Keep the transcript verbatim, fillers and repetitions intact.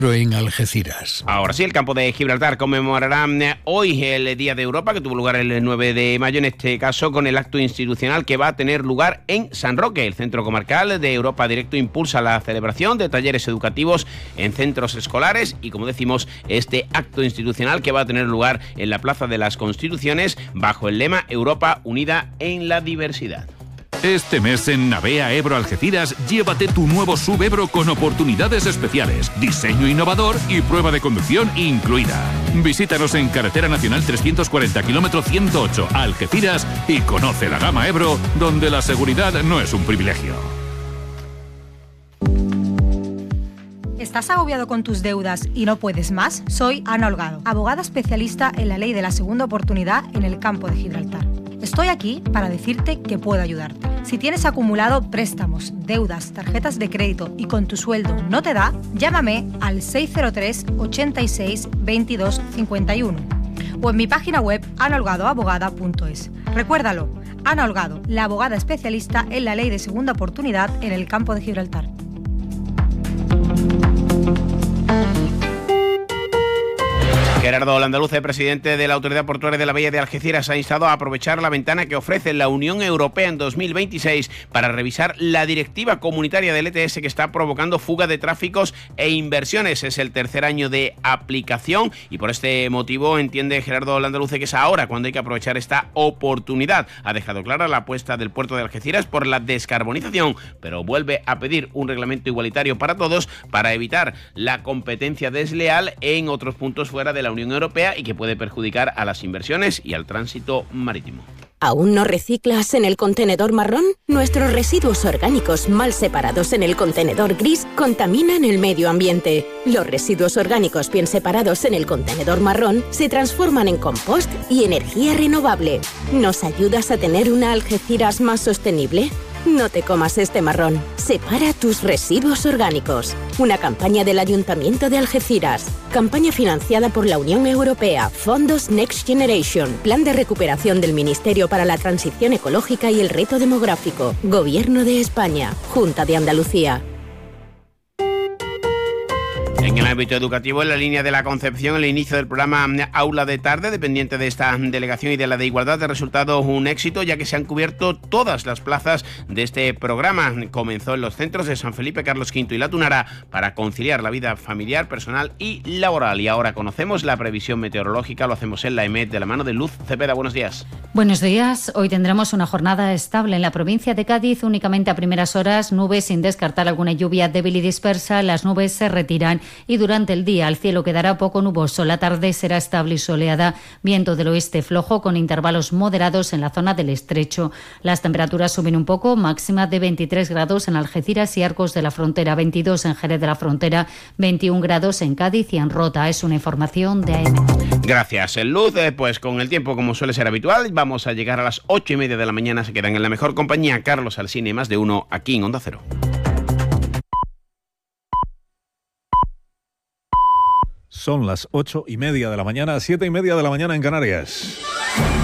en Algeciras. Ahora sí, el campo de Gibraltar conmemorará hoy el Día de Europa, que tuvo lugar el nueve de mayo, en este caso con el acto institucional que va a tener lugar en San Roque. El Centro Comarcal de Europa Directo impulsa la celebración de talleres educativos en centros escolares y, como decimos, este acto institucional que va a tener lugar en la Plaza de las Constituciones bajo el lema Europa unida en la diversidad. Este mes en Navea Ebro Algeciras, llévate tu nuevo S U V Ebro con oportunidades especiales, diseño innovador y prueba de conducción incluida. Visítanos en Carretera Nacional trescientos cuarenta, kilómetro ciento ocho, Algeciras, y conoce la gama Ebro, donde la seguridad no es un privilegio. ¿Estás agobiado con tus deudas y no puedes más? Soy Ana Holgado, abogada especialista en la ley de la segunda oportunidad en el campo de Gibraltar. Estoy aquí para decirte que puedo ayudarte. Si tienes acumulado préstamos, deudas, tarjetas de crédito y con tu sueldo no te da, llámame al seis cero tres, ochenta y seis, veintidós, cincuenta y uno o en mi página web ana holgado abogada punto es. Recuérdalo, Ana Holgado, la abogada especialista en la ley de segunda oportunidad en el campo de Gibraltar. Gerardo Landaluce, presidente de la Autoridad Portuaria de la Bahía de Algeciras, ha instado a aprovechar la ventana que ofrece la Unión Europea en dos mil veintiséis para revisar la directiva comunitaria del E T S que está provocando fuga de tráficos e inversiones. Es el tercer año de aplicación y por este motivo entiende Gerardo Landaluce que es ahora cuando hay que aprovechar esta oportunidad. Ha dejado clara la apuesta del puerto de Algeciras por la descarbonización, pero vuelve a pedir un reglamento igualitario para todos para evitar la competencia desleal en otros puntos fuera de la Unión Europea y que puede perjudicar a las inversiones y al tránsito marítimo. ¿Aún no reciclas en el contenedor marrón? Nuestros residuos orgánicos mal separados en el contenedor gris contaminan el medio ambiente. Los residuos orgánicos bien separados en el contenedor marrón se transforman en compost y energía renovable. ¿Nos ayudas a tener una Algeciras más sostenible? No te comas este marrón. Separa tus residuos orgánicos. Una campaña del Ayuntamiento de Algeciras. Campaña financiada por la Unión Europea, Fondos Next Generation, Plan de Recuperación del Ministerio para la Transición Ecológica y el Reto Demográfico, Gobierno de España, Junta de Andalucía. En el ámbito educativo, en la línea de la Concepción, el inicio del programa Aula de Tarde, dependiente de esta delegación y de la de Igualdad, ha resultado un éxito, ya que se han cubierto todas las plazas de este programa. Comenzó en los centros de San Felipe, Carlos quinto y La Tunara para conciliar la vida familiar, personal y laboral. Y ahora conocemos la previsión meteorológica, lo hacemos en la EMET de la mano de Luz Cepeda. Buenos días. Buenos días. Hoy tendremos una jornada estable en la provincia de Cádiz, únicamente a primeras horas, nubes sin descartar alguna lluvia débil y dispersa. Las nubes se retiran y durante el día el cielo quedará poco nuboso. La tarde será estable y soleada, viento del oeste flojo con intervalos moderados en la zona del Estrecho. Las temperaturas suben un poco, máxima de veintitrés grados en Algeciras y Arcos de la Frontera, veintidós en Jerez de la Frontera, veintiún grados en Cádiz y en Rota. Es una información de A M. Gracias, Luz. Pues con el tiempo, como suele ser habitual, vamos a llegar a las ocho y media de la mañana. Se quedan en la mejor compañía Carlos Alsina y Más de Uno aquí en Onda Cero. Son las ocho y media de la mañana, siete y media de la mañana en Canarias.